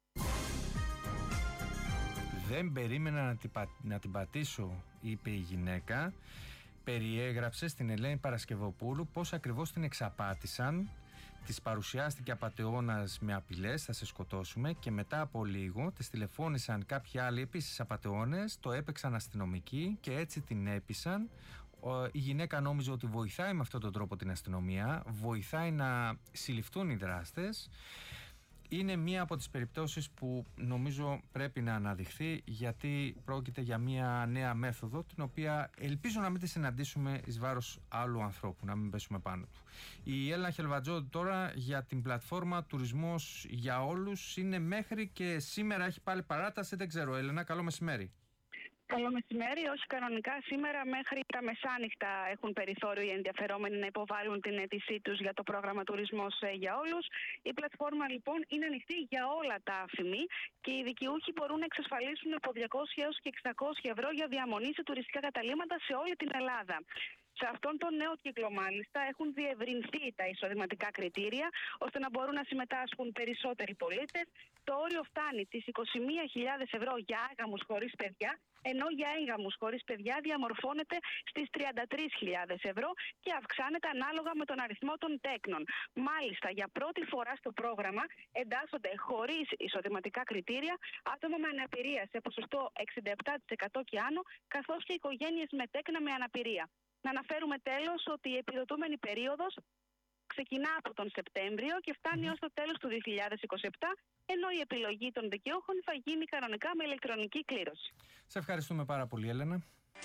Δεν περίμενα να την, πα... να την πατήσω, είπε η γυναίκα. Περιέγραψε στην Ελένη Παρασκευοπούλου πώς ακριβώς την εξαπάτησαν. Της παρουσιάστηκε απατεώνας με απειλές, θα σε σκοτώσουμε, και μετά από λίγο της τηλεφώνησαν κάποιοι άλλοι επίσης απατεώνες, το έπαιξαν αστυνομικοί και έτσι την έπεισαν. Η γυναίκα νόμιζε ότι βοηθάει με αυτόν τον τρόπο την αστυνομία, βοηθάει να συλληφθούν οι δράστες. Είναι μία από τις περιπτώσεις που νομίζω πρέπει να αναδειχθεί, γιατί πρόκειται για μία νέα μέθοδο την οποία ελπίζω να μην τη συναντήσουμε εις βάρος άλλου ανθρώπου, να μην πέσουμε πάνω του. Η Έλληνα Χελβατζόντου τώρα για την πλατφόρμα Τουρισμός για Όλους είναι μέχρι και σήμερα, έχει πάλι παράταση, δεν ξέρω. Έλενα, καλό μεσημέρι. Καλό μεσημέρι. Όχι, κανονικά σήμερα μέχρι τα μεσάνυχτα έχουν περιθώριο οι ενδιαφερόμενοι να υποβάλουν την αίτησή τους για το πρόγραμμα Τουρισμός για Όλους. Η πλατφόρμα λοιπόν είναι ανοιχτή για όλα τα ΑΦΗΜΗ και οι δικαιούχοι μπορούν να εξασφαλίσουν από διακόσια έως και εξακόσια ευρώ για διαμονή σε τουριστικά καταλύματα σε όλη την Ελλάδα. Σε αυτόν τον νέο κύκλο, μάλιστα, έχουν διευρυνθεί τα εισοδηματικά κριτήρια ώστε να μπορούν να συμμετάσχουν περισσότεροι πολίτες. Το όριο φτάνει τις είκοσι μία χιλιάδες ευρώ για άγαμους χωρίς παιδιά, ενώ για έγαμους χωρίς παιδιά διαμορφώνεται στις τριάντα τρεις χιλιάδες ευρώ και αυξάνεται ανάλογα με τον αριθμό των τέκνων. Μάλιστα, για πρώτη φορά στο πρόγραμμα εντάσσονται χωρίς εισοδηματικά κριτήρια άτομα με αναπηρία σε ποσοστό εξήντα επτά τοις εκατό και άνω, καθώς και οικογένειες με τέκνα με αναπηρία. Να αναφέρουμε τέλος ότι η επιδοτούμενη περίοδος ξεκινά από τον Σεπτέμβριο και φτάνει ως το τέλος του δύο χιλιάδες είκοσι επτά, ενώ η επιλογή των δικαιούχων θα γίνει κανονικά με ηλεκτρονική κλήρωση. Σε ευχαριστούμε πάρα πολύ, Έλενα.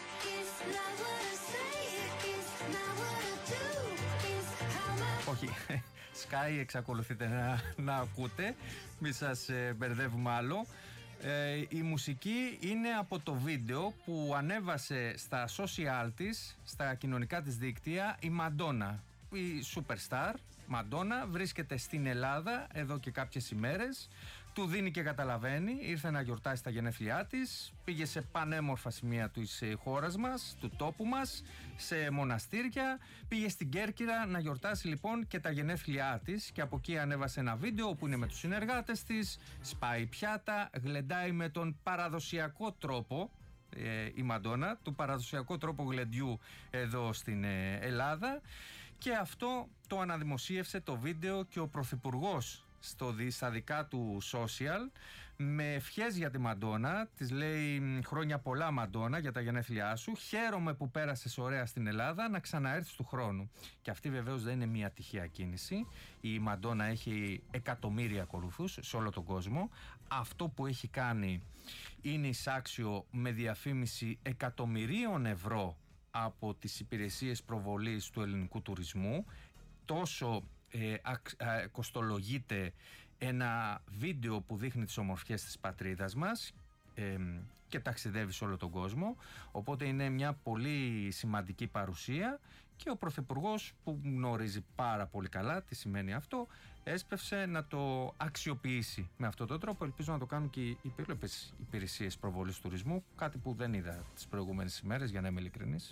Όχι, Sky εξακολουθείτε να, να ακούτε, μη σας ε, μπερδεύουμε άλλο. Ε, η μουσική είναι από το βίντεο που ανέβασε στα social της, στα κοινωνικά της δίκτυα, η Μαντόνα. Η superstar Μαντόνα βρίσκεται στην Ελλάδα εδώ και κάποιες ημέρες. Του δίνει και καταλαβαίνει, ήρθε να γιορτάσει τα γενέθλιά της, πήγε σε πανέμορφα σημεία της χώρας μας, του τόπου μας, σε μοναστήρια, πήγε στην Κέρκυρα να γιορτάσει λοιπόν και τα γενέθλιά της και από εκεί ανέβασε ένα βίντεο όπου είναι με τους συνεργάτες της, σπάει πιάτα, γλεντάει με τον παραδοσιακό τρόπο, ε, η Μαντόνα, του παραδοσιακό τρόπο γλεντιού εδώ στην ε, Ελλάδα, και αυτό το αναδημοσίευσε το βίντεο και ο Πρωθυπουργός στο, στα δικά του social, με ευχές για τη Μαντόνα. Της λέει χρόνια πολλά, Μαντόνα, για τα γενέθλιά σου, χαίρομαι που πέρασες ωραία στην Ελλάδα, να ξαναέρθεις του χρόνου. Και αυτή βεβαίως δεν είναι μια τυχαία κίνηση. Η Μαντόνα έχει εκατομμύρια ακολουθούς σε όλο τον κόσμο. Αυτό που έχει κάνει είναι εισάξιο με διαφήμιση εκατομμυρίων ευρώ από τις υπηρεσίες προβολής του ελληνικού τουρισμού. Τόσο ε, α, α, κοστολογείται ένα βίντεο που δείχνει τις ομορφιές της πατρίδας μας ε, και ταξιδεύει σε όλο τον κόσμο, οπότε είναι μια πολύ σημαντική παρουσία και ο Πρωθυπουργός, που γνωρίζει πάρα πολύ καλά τι σημαίνει αυτό, έσπευσε να το αξιοποιήσει με αυτόν τον τρόπο. Ελπίζω να το κάνουν και οι υπόλοιπες υπηρεσίες προβολής τουρισμού, κάτι που δεν είδα τις προηγούμενες ημέρες, για να είμαι ειλικρινής.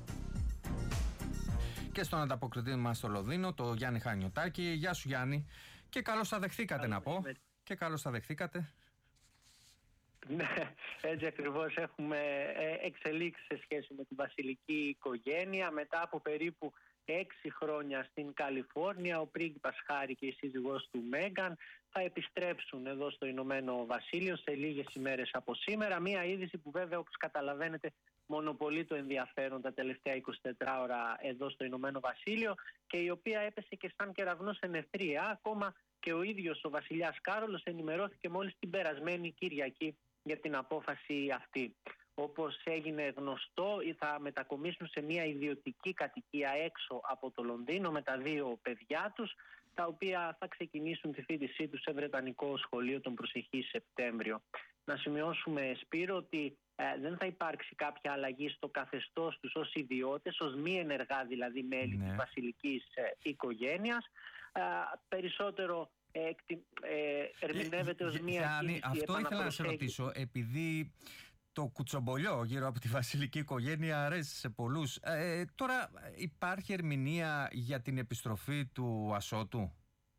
Και στον ανταποκριτή μας στο Λονδίνο, το Γιάννη Χανιωτάκη. Γεια σου, Γιάννη, και καλώς τα δεχθήκατε. Καλώς να πω. Και καλώς τα δεχθήκατε. Ναι, έτσι ακριβώς έχουμε εξελίξει σε σχέση με τη βασιλική οικογένεια. Μετά από περίπου έξι χρόνια στην Καλιφόρνια, ο πρίγκιπας Χάρι και η σύζυγός του Μέγκαν θα επιστρέψουν εδώ στο Ηνωμένο Βασίλειο σε λίγες ημέρες από σήμερα. Μία είδηση που βέβαια, όπως καταλαβαίνετε, μονοπολεί το ενδιαφέρον τα τελευταία εικοσιτέσσερις ώρα εδώ στο Ηνωμένο Βασίλειο και η οποία έπεσε και σαν κεραυνός εν αιθρία. Ακόμα και ο ίδιος ο βασιλιάς Κάρολος ενημερώθηκε μόλις την περασμένη Κυριακή για την απόφαση αυτή. Όπως έγινε γνωστό, θα μετακομίσουν σε μια ιδιωτική κατοικία έξω από το Λονδίνο με τα δύο παιδιά τους, τα οποία θα ξεκινήσουν τη φοιτησή τους σε Βρετανικό σχολείο τον προσεχή Σεπτέμβριο. Να σημειώσουμε, Σπύρο, ότι ε, δεν θα υπάρξει κάποια αλλαγή στο καθεστώς τους ως ιδιώτες, ως μη ενεργά δηλαδή μέλη ναι. της βασιλικής ε, οικογένειας. Ε, περισσότερο ε, ε, ερμηνεύεται ως μια Γιάννη, κίνηση αυτό ήθελα να σε ρωτήσω, επειδή το κουτσομπολιό γύρω από τη βασιλική οικογένεια αρέσει σε πολλούς. Ε, τώρα υπάρχει ερμηνεία για την επιστροφή του Ασώτου?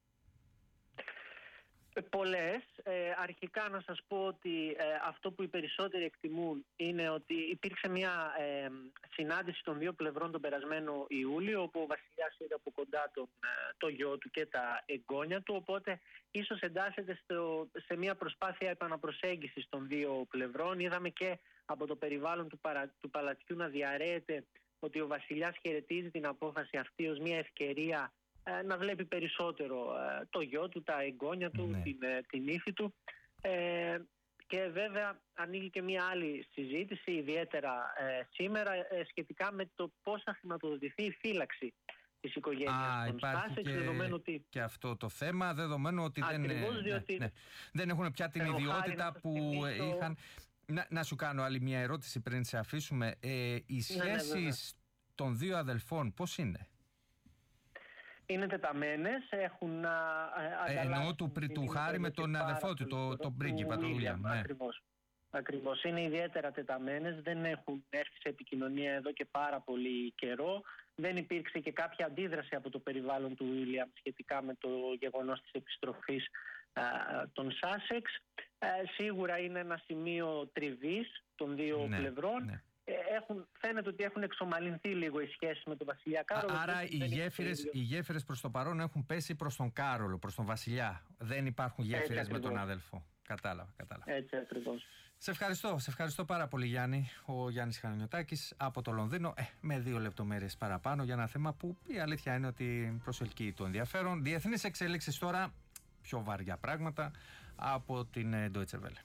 Πολλές. Ε, αρχικά να σας πω ότι ε, αυτό που οι περισσότεροι εκτιμούν είναι ότι υπήρξε μια ε, συνάντηση των δύο πλευρών τον περασμένο Ιούλιο, όπου ο βασιλιάς είδε από κοντά τον, το γιο του και τα εγγόνια του, οπότε ίσως εντάσσεται στο, σε μια προσπάθεια επαναπροσέγγισης των δύο πλευρών. Είδαμε και από το περιβάλλον του, παρα, του παλατιού να διαρρέεται ότι ο βασιλιάς χαιρετίζει την απόφαση αυτή ως μια ευκαιρία να βλέπει περισσότερο το γιο του, τα εγγόνια του, ναι. την, την ύφη του. Ε, και βέβαια ανοίγει και μια άλλη συζήτηση, ιδιαίτερα ε, σήμερα, ε, σχετικά με το πώς θα χρηματοδοτηθεί η φύλαξη της οικογένειας Α, των Σάσεξ, και, δεδομένου ότι... και αυτό το θέμα, δεδομένου ότι δεν, διότι... ναι, ναι, δεν έχουν πια την ιδιότητα που θυμίσω... είχαν. Να, να σου κάνω άλλη μια ερώτηση πριν σε αφήσουμε. Ε, οι σχέσεις ναι, ναι, των δύο αδελφών πώς είναι? Είναι τεταμένες, έχουν ε, εννοώ του, του Χάρη με τον αδελφό του, τον το πρίγκιπα, τον William. Ναι. Ακριβώς. Ακριβώς. Είναι ιδιαίτερα τεταμένες, δεν έχουν έρθει σε επικοινωνία εδώ και πάρα πολύ καιρό. Δεν υπήρξε και κάποια αντίδραση από το περιβάλλον του William σχετικά με το γεγονός της επιστροφής α, των Σάσεξ. Ε, σίγουρα είναι ένα σημείο τριβής των δύο ναι, πλευρών. Ναι. Έχουν, φαίνεται ότι έχουν εξομαλυνθεί λίγο οι σχέσεις με τον βασιλιά Κάρολο. Άρα οι γέφυρες, οι γέφυρες προς το παρόν έχουν πέσει προς τον Κάρολο, προς τον βασιλιά. Δεν υπάρχουν γέφυρες με τον άδελφο. Κατάλαβα, κατάλαβα. Έτσι ακριβώς. Σε ευχαριστώ, σε ευχαριστώ πάρα πολύ, Γιάννη. Ο Γιάννης Χανιωτάκης από το Λονδίνο, ε, με δύο λεπτομέρειες παραπάνω για ένα θέμα που η αλήθεια είναι ότι προσελκύει το ενδιαφέρον. Διεθνείς εξέλιξεις τώρα, πιο βαριά πράγματα από την Deutsche Welle.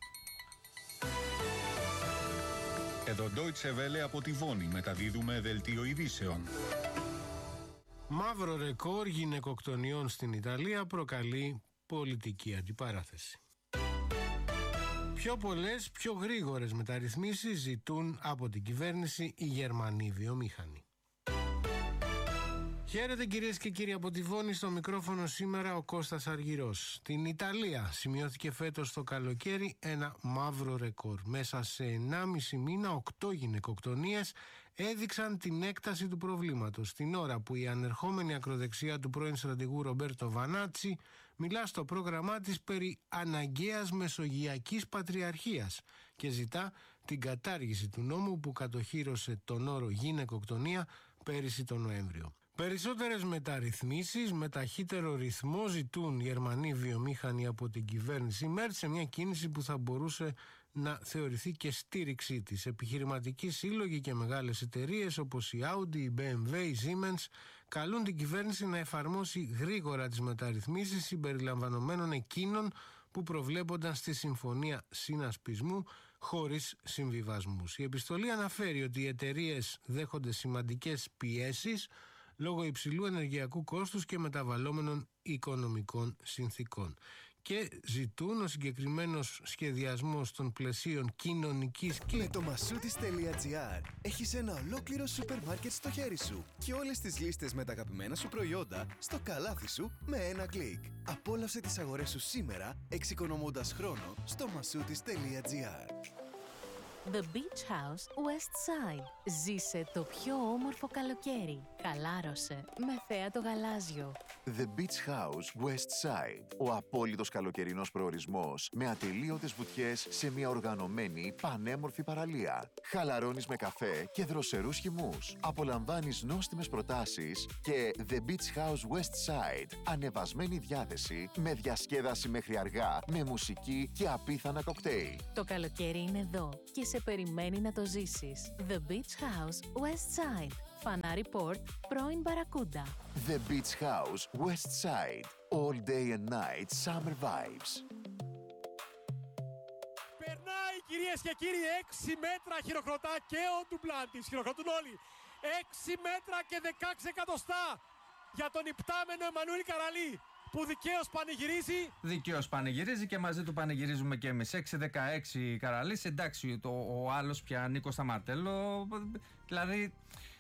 Εδώ Deutsche Welle από τη Βόνη μεταδίδουμε δελτίο ειδήσεων. Μαύρο ρεκόρ γυναικοκτονιών στην Ιταλία προκαλεί πολιτική αντιπαράθεση. Πιο πολλές, πιο γρήγορες μεταρρυθμίσεις ζητούν από την κυβέρνηση οι Γερμανοί βιομήχανοι. Χαίρετε κυρίες και κύριοι από τη Βόνη, στο μικρόφωνο σήμερα ο Κώστας Αργυρός. Στην Ιταλία σημειώθηκε φέτος το καλοκαίρι ένα μαύρο ρεκόρ. Μέσα σε ενάμιση μήνα οκτώ γυναικοκτονίες έδειξαν την έκταση του προβλήματος. Την ώρα που η ανερχόμενη ακροδεξιά του πρώην στρατηγού Ρομπέρτο Βανάτσι μιλά στο πρόγραμμά της περί αναγκαίας μεσογειακής πατριαρχίας και ζητά την κατάργηση του νόμου που κατοχύρωσε τον όρο γυναικοκτονία πέρυσι τον Νοέμβριο. Περισσότερες μεταρρυθμίσεις με ταχύτερο ρυθμό ζητούν οι Γερμανοί βιομήχανοι από την κυβέρνηση μέρ σε μια κίνηση που θα μπορούσε να θεωρηθεί και στήριξή της. Επιχειρηματικοί σύλλογοι και μεγάλες εταιρείες όπως η Audi, η μπι εμ ντάμπλιου, η Siemens καλούν την κυβέρνηση να εφαρμόσει γρήγορα τις μεταρρυθμίσεις συμπεριλαμβανομένων εκείνων που προβλέπονταν στη Συμφωνία Συνασπισμού χωρίς συμβιβασμούς. Η επιστολή αναφέρει ότι οι εταιρείες δέχονται σημαντικές πιέσεις λόγω υψηλού ενεργειακού κόστους και μεταβαλλόμενων οικονομικών συνθήκων και ζητούν ο συγκεκριμένος σχεδιασμός των πλαισίων κοινωνικής και... Με το Masoutis.gr έχεις ένα ολόκληρο σούπερ μάρκετ στο χέρι σου και όλες τις λίστες με τα αγαπημένα σου προϊόντα στο καλάθι σου με ένα κλικ. Απόλαυσε τις αγορές σου σήμερα εξοικονομώντας χρόνο στο Masoutis.gr. The Beach House West Side. Ζήσε το πιο όμορφο καλοκαίρι. Χαλάρωσε με θέα το γαλάζιο. The Beach House West Side. Ο απόλυτος καλοκαιρινός προορισμός με ατελείωτες βουτιές σε μια οργανωμένη πανέμορφη παραλία. Χαλαρώνεις με καφέ και δροσερούς χυμούς. Απολαμβάνεις νόστιμες προτάσεις και The Beach House West Side. Ανεβασμένη διάθεση με διασκέδαση μέχρι αργά, με μουσική και απίθανα κοκτέιλ. Το καλοκαίρι είναι εδώ και σε περιμένει να το ζήσεις. The Beach House West Side. Φανάρι Port, πρώην Μπαρακούντα. The Beach House West Side. All day and night summer vibes. Περνάει, κυρίες και κύριοι, έξι μέτρα χειροκροτά και ο Ντουμπλάντης. Χειροκροτούν όλοι. έξι μέτρα και δεκαέξι εκατοστά για τον υπτάμενο Εμμανουήλ Καραλή, που δικαίως πανηγυρίζει. Δικαίως πανηγυρίζει και μαζί του πανηγυρίζουμε και εμείς. έξι δεκαέξι Καραλής, εντάξει, το, ο άλλος πια Νίκος Σταματέλο, δηλαδή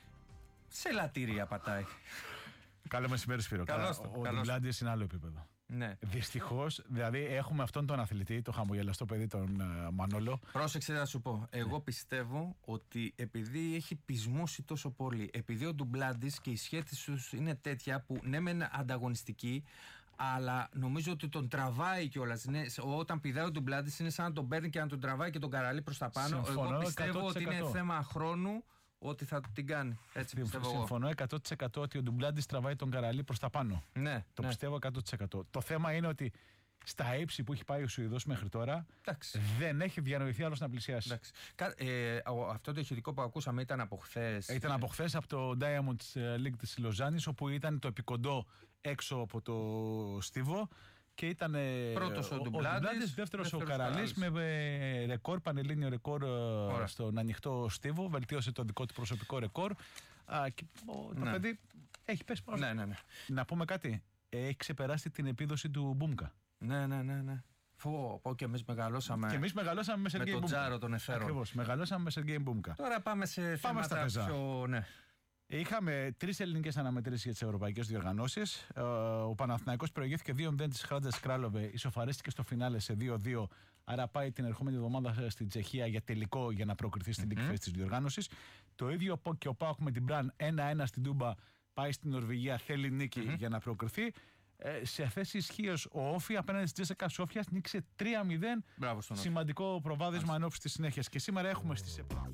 σε λατήρια πατάει. Καλό μεσημέρι, Σπύρο. Καλώς το, ο Ντουμπλάντης είναι άλλο επίπεδο. Ναι. Δυστυχώς, δηλαδή έχουμε αυτόν τον αθλητή, το χαμογελαστό παιδί, τον uh, Μανόλο. Πρόσεξε να σου πω. Εγώ ναι. πιστεύω ότι επειδή έχει πεισμώσει τόσο πολύ, επειδή ο Ντουμπλάντης και οι σχέσεις τους είναι τέτοια που ναι μεν ανταγωνιστικοί, αλλά νομίζω ότι τον τραβάει κιόλας. Ναι, όταν πηδάει ο Ντουμπλάντης είναι σαν να τον παίρνει και να τον τραβάει και τον Καραλή προς τα πάνω. Συμφωνώ, εγώ πιστεύω εκατό τοις εκατό. ότι είναι θέμα χρόνου ότι θα την κάνει. Έτσι πιστεύω. Συμφωνώ εκατό τοις εκατό ότι ο Ντουμπλάντης τραβάει τον Καραλή προς τα πάνω. Ναι, το ναι. πιστεύω εκατό τοις εκατό. Το θέμα είναι ότι στα ύψη που έχει πάει ο Σουηδός μέχρι τώρα, εντάξει, δεν έχει διανοηθεί άλλος να πλησιάσει. Ε, αυτό το ηχητικό που ακούσαμε ήταν από χθες. Ήταν από χθες από το Diamond League της Λοζάνης, όπου ήταν το επικοντό έξω από το στίβο. Και ήταν πρώτος ο, ο Ντουμπλάντης, δεύτερος ο Καραλής με ρεκόρ, πανελλήνιο ρεκόρ. Ωραία. Στον ανοιχτό στίβο. Βελτίωσε το δικό του προσωπικό ρεκόρ. Α, και ο, το ναι. παιδί έχει πέσει πάνω. Ναι, ναι, ναι. Να πούμε κάτι. Έχει ξεπεράσει την επίδοση του Μπούμκα. Ναι, ναι, ναι, ναι. Φω, πω και εμείς μεγαλώσαμε. Και εμείς μεγαλώσαμε με Σεργέη Μπούμκα. Με τον Τζάρο των Εφέρων. Ακριβώς, μεγαλώσαμε με Σεργέη Μπούμκα. Τώρα πάμε σε πάμε θέματα πιο... Ναι. Είχαμε τρεις ελληνικές αναμετρήσεις για τις ευρωπαϊκές διοργανώσεις. Ο Παναθηναϊκός προηγήθηκε δύο μηδέν της Χράντας Κράλοβε, ισοφαρίστηκε στο φινάλε σε δύο δύο. Άρα πάει την ερχόμενη εβδομάδα στην Τσεχία για τελικό για να προκριθεί στην τύχη mm-hmm. της διοργάνωσης. Το ίδιο και ο ΠΑΟΚ με την Μπραν ένα ένα στην Τούμπα, πάει στην Νορβηγία, θέλει νίκη mm-hmm. για να προκριθεί. Ε, σε θέση ισχύως ο Όφι απέναντι στη Τζέσσεκα Σόφιας νίκησε τρία μηδέν. Σημαντικό προβάδισμα εν ώψη της συνέχειας. Και σήμερα έχουμε στις ΕΠΑ.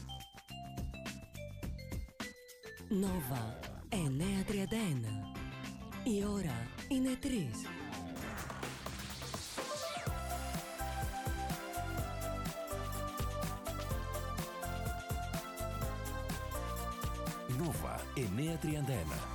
Νόβα εννιακόσια τριάντα ένα. Η ώρα είναι τρεις. Νόβα εννιακόσια τριάντα ένα.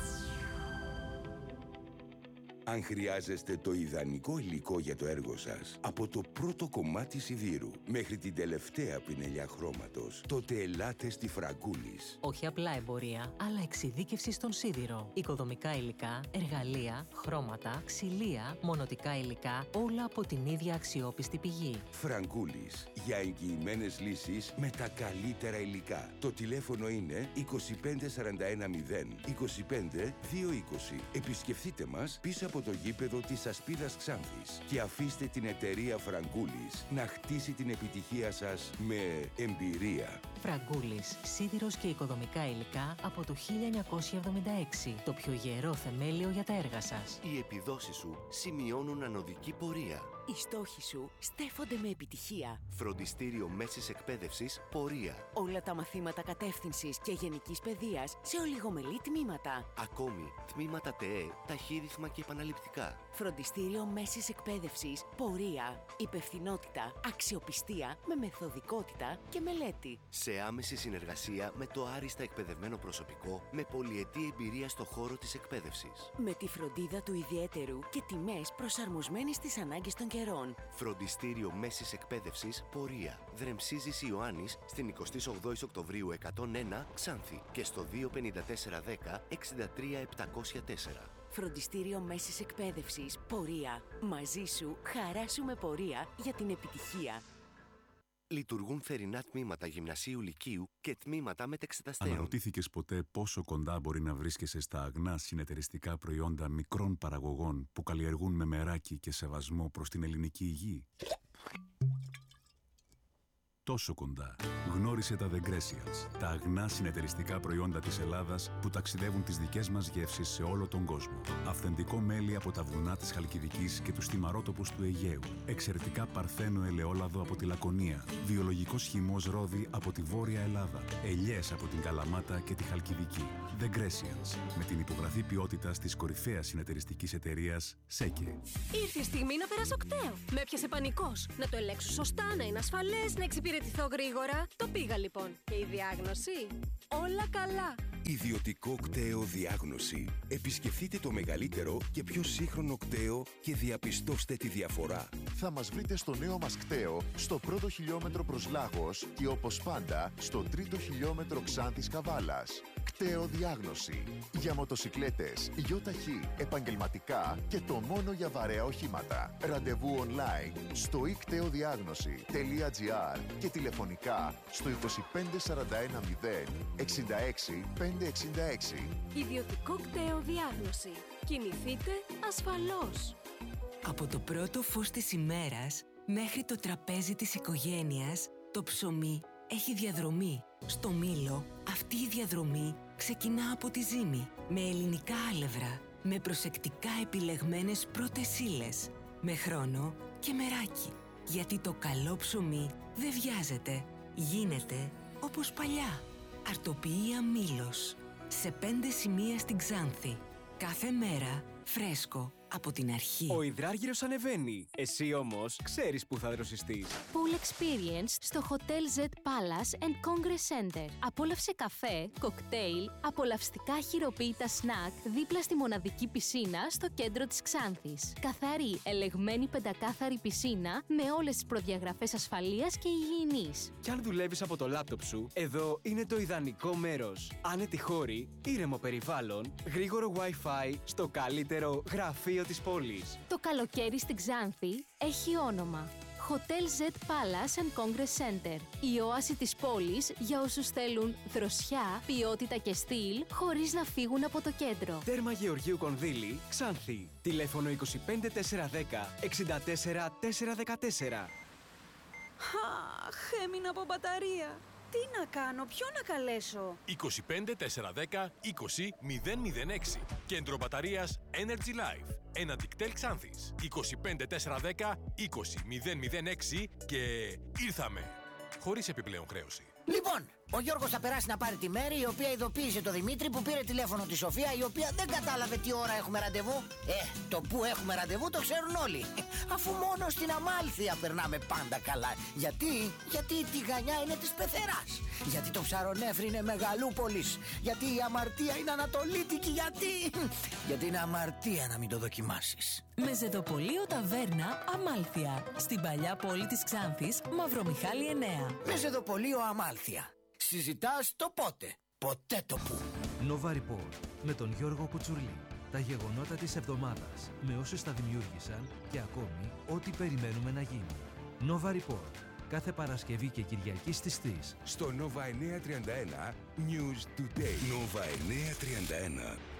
Αν χρειάζεστε το ιδανικό υλικό για το έργο σας, από το πρώτο κομμάτι σιδήρου μέχρι την τελευταία πινελιά χρώματος, τότε ελάτε στη Φραγκούλης. Όχι απλά εμπορία, αλλά εξειδίκευση στον σίδηρο. Οικοδομικά υλικά, εργαλεία, χρώματα, ξυλία, μονοτικά υλικά, όλα από την ίδια αξιόπιστη πηγή. Φραγκούλης, για εγγυημένες λύσεις με τα καλύτερα υλικά. Το τηλέφωνο είναι είκοσι πέντε σαράντα ένα μηδέν είκοσι πέντε δύο είκοσι. Επισκεφτείτε μας πίσω από το γήπεδο της Ασπίδας Ξάνθης και αφήστε την εταιρεία Φραγκούλης να χτίσει την επιτυχία σας με εμπειρία. Φραγκούλης, σίδηρος και οικοδομικά υλικά από το χίλια εννιακόσια εβδομήντα έξι. Το πιο γερό θεμέλιο για τα έργα σας. Οι επιδόσεις σου σημειώνουν ανωδική πορεία. Οι στόχοι σου στέφονται με επιτυχία. Φροντιστήριο μέσης εκπαίδευσης Πορεία. Όλα τα μαθήματα κατεύθυνσης και γενικής παιδείας σε ολιγομελή τμήματα. Ακόμη, τμήματα ΤΕΕ, ταχύρυθμα και επαναληπτικά. Φροντιστήριο μέσης εκπαίδευσης Πορεία. Υπευθυνότητα, αξιοπιστία με μεθοδικότητα και μελέτη. Σε άμεση συνεργασία με το άριστα εκπαιδευμένο προσωπικό με πολυετή εμπειρία στο χώρο της εκπαίδευσης. Με τη φροντίδα του ιδιαίτερου και τιμές προσαρμοσμένες στις ανάγκες των καιρών. Φροντιστήριο μέσης εκπαίδευσης Πορεία. Δρεμσίζης Ιωάννης στην εικοστή ογδόη Οκτωβρίου εκατόν ένα Ξάνθη και στο δύο πενήντα τέσσερα δέκα εξήντα τρία επτακόσια τέσσερα. Φροντιστήριο μέσης εκπαίδευσης Πορεία. Μαζί σου χαράσουμε πορεία για την επιτυχία. Λειτουργούν θερινά τμήματα γυμνασίου λυκείου και τμήματα μετεξεταστέων. Αναρωτήθηκες ποτέ πόσο κοντά μπορεί να βρίσκεσαι στα αγνά συνεταιριστικά προϊόντα μικρών παραγωγών που καλλιεργούν με μεράκι και σεβασμό προς την ελληνική υγεία? τόσο κοντά. Γνώρισε τα The Grecians, τα αγνά συνεταιριστικά προϊόντα της Ελλάδας που ταξιδεύουν τις δικές μας γεύσεις σε όλο τον κόσμο. Αυθεντικό μέλι από τα βουνά της Χαλκιδικής και τους θυμαρότοπους του Αιγαίου. Εξαιρετικά παρθένο ελαιόλαδο από τη Λακωνία. Βιολογικός χυμός ρόδι από τη Βόρεια Ελλάδα. Ελιές από την Καλαμάτα και τη Χαλκιδική. The Grecians, με την υπογραφή ποιότητας της κορυφαίας συνεταιριστικής εταιρείας ΣΕΚΕ. Ήρθε η στιγμή να περάσω κταίο. Με έπιασε πανικός. Να το ελέγξω σωστά, να είναι ασφαλές, να εξυπηρετηθώ γρήγορα. Το πήγα λοιπόν. Και η διάγνωση? Όλα καλά. Ιδιωτικό κταίο διάγνωση. Επισκεφτείτε το μεγαλύτερο και πιο σύγχρονο κταίο και διαπιστώστε τη διαφορά. Θα μας βρείτε στο νέο μας κταίο, στο πρώτο χιλιόμετρο προς Λάγος και όπως πάντα στο τρίτο χιλιόμετρο Ξάνθης Καβάλας. Κταίο διάγνωση. Για μοτοσικλέτες, γιοταχή, επαγγελματικά και το μόνο για βαρέα οχήματα. Ραντεβού online στο i κταίο διάγνωση τελεία gr και τηλεφωνικά στο είκοσι πέντε σαράντα ένα μηδέν εξήντα έξι πεντακόσια εξήντα έξι. Ιδιωτικό κταίο διάγνωση. Κινηθείτε ασφαλώς. Από το πρώτο φως της ημέρας μέχρι το τραπέζι της οικογένειας, το ψωμί έχει διαδρομή. Στο Μήλο, αυτή η διαδρομή ξεκινά από τη ζύμη, με ελληνικά άλευρα, με προσεκτικά επιλεγμένες πρώτες ύλες, με χρόνο και μεράκι. Γιατί το καλό ψωμί δεν βιάζεται, γίνεται όπως παλιά. Αρτοποιία Μήλος, σε πέντε σημεία στην Ξάνθη. Κάθε μέρα φρέσκο από την αρχή. Ο υδράργυρος ανεβαίνει. Εσύ όμως ξέρεις που θα δροσιστείς. Pool Experience στο Hotel Z Palace and Congress Center. Απόλαυσε καφέ, κοκτέιλ, απολαυστικά χειροποίητα σνακ δίπλα στη μοναδική πισίνα στο κέντρο της Ξάνθης. Καθαρή, ελεγμένη πεντακάθαρη πισίνα με όλες τις προδιαγραφές ασφαλείας και υγιεινής. Κι αν δουλεύεις από το λάπτοπ σου, εδώ είναι το ιδανικό μέρος. Άνετη χώρη, ήρεμο περιβάλλον, γρήγορο Wi-Fi στο καλύτερο γραφείο της πόλης. Το καλοκαίρι στην Ξάνθη έχει όνομα. Hotel Z Palace and Congress Center. Η όαση της πόλης για όσους θέλουν δροσιά, ποιότητα και στυλ χωρίς να φύγουν από το κέντρο. Τέρμα Γεωργίου Κονδύλη, Ξάνθη. Τηλέφωνο είκοσι πέντε τετρακόσια δέκα εξήντα τέσσερα τετρακόσια δεκατέσσερα. Αχ, έμεινα από μπαταρία. Τι να κάνω, ποιον να καλέσω? είκοσι πέντε τετρακόσια δέκα είκοσι μηδέν μηδέν έξι. Κέντρο μπαταρίας Energy Life. Ένα Dictel Ξάνθης. είκοσι πέντε τετρακόσια δέκα είκοσι μηδέν μηδέν έξι και ήρθαμε. Χωρίς επιπλέον χρέωση. Λοιπόν, ο Γιώργος θα περάσει να πάρει τη Μέρη, η οποία ειδοποίησε το Δημήτρη που πήρε τηλέφωνο τη Σοφία, η οποία δεν κατάλαβε τι ώρα έχουμε ραντεβού. Ε, το που έχουμε ραντεβού το ξέρουν όλοι. Αφού μόνο στην Αμάλθεια περνάμε πάντα καλά. Γιατί, γιατί η τηγανιά είναι της Πεθεράς. Γιατί το Ψαρονέφρι είναι Μεγαλούπολης. Γιατί η αμαρτία είναι Ανατολίτικη. Γιατί, γιατί είναι αμαρτία να μην το δοκιμάσεις. Μεζεδοπολείο Ταβέρνα Αμάλθεια. Στην παλιά πόλη της Ξάνθης, Μαυρομιχάλη εννέα. Μεζεδοπολείο Αμάλθεια. Συζητάς το πότε, ποτέ το που. Nova Report με τον Γιώργο Κουτσουρλή. Τα γεγονότα της εβδομάδας με όσους τα δημιούργησαν και ακόμη ό,τι περιμένουμε να γίνει. Nova Report. Κάθε Παρασκευή και Κυριακή στις τρεις. Στο Nova εννιακόσια τριάντα ένα News Today. Nova εννιακόσια τριάντα ένα.